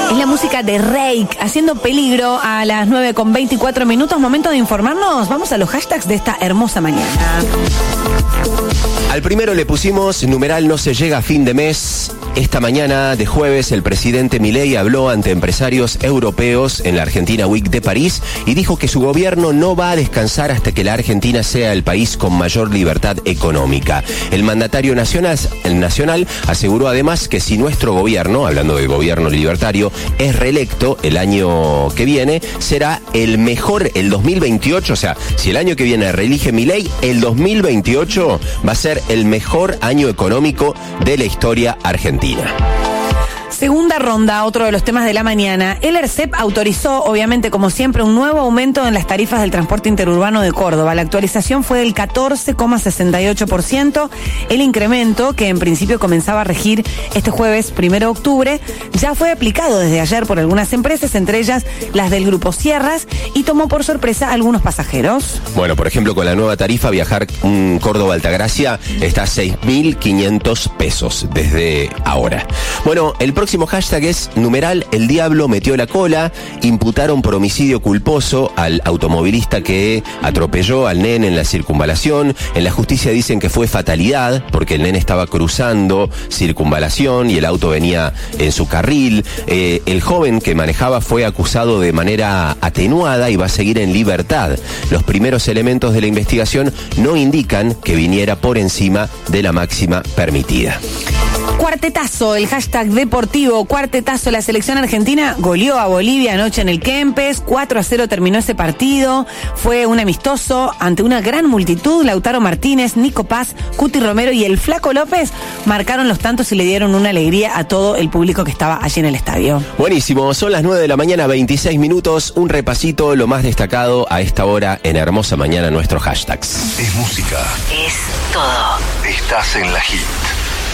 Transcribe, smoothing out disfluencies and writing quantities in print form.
Es la música de Reik, haciendo peligro a las 9:24. Momento de informarnos. Vamos a los hashtags de esta hermosa mañana. Al primero le pusimos numeral no se llega a fin de mes. Esta mañana de jueves el presidente Milei habló ante empresarios europeos en la Argentina Week de París y dijo que su gobierno no va a descansar hasta que la Argentina sea el país con mayor libertad económica. El mandatario nacional aseguró además que si nuestro gobierno, hablando del gobierno libertario, es reelecto el año que viene, será el mejor, el 2028, o sea, si el año que viene reelige Milei, el 2028 va a ser el mejor año económico de la historia argentina. Segunda ronda, otro de los temas de la mañana. El ERCEP autorizó, obviamente, como siempre, un nuevo aumento en las tarifas del transporte interurbano de Córdoba. La actualización fue del 14,68%. El incremento, que en principio comenzaba a regir este jueves 1 de octubre, ya fue aplicado desde ayer por algunas empresas, entre ellas las del Grupo Sierras, y tomó por sorpresa a algunos pasajeros. Bueno, por ejemplo, con la nueva tarifa, viajar Córdoba-Altagracia está a 6.500 pesos desde ahora. Bueno, el próximo hashtag es numeral el diablo metió la cola. Imputaron por homicidio culposo al automovilista que atropelló al nene en la circunvalación. En la justicia dicen que fue fatalidad porque el nene estaba cruzando circunvalación y el auto venía en su carril. El joven que manejaba fue acusado de manera atenuada y va a seguir en libertad. Los primeros elementos de la investigación no indican que viniera por encima de la máxima permitida. Cuartetazo, el hashtag deportivo, cuartetazo, la selección argentina goleó a Bolivia anoche en el Kempes, 4-0 terminó ese partido, fue un amistoso ante una gran multitud. Lautaro Martínez, Nico Paz, Cuti Romero y el Flaco López marcaron los tantos y le dieron una alegría a todo el público que estaba allí en el estadio. Buenísimo, son las 9 de la mañana, 26 minutos, un repasito, lo más destacado a esta hora en Hermosa Mañana, nuestros hashtags. Es música. Es todo. Estás en la hit.